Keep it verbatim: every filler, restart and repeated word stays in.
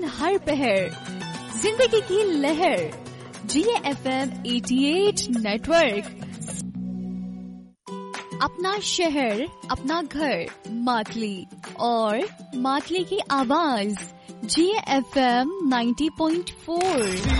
हर पहर, जिंदगी की लहर, जिए एफ एम अठासी नेटवर्क। अपना शहर, अपना घर, मातली और मातली की आवाज, जिए एफ एम नब्बे पॉइंट चार।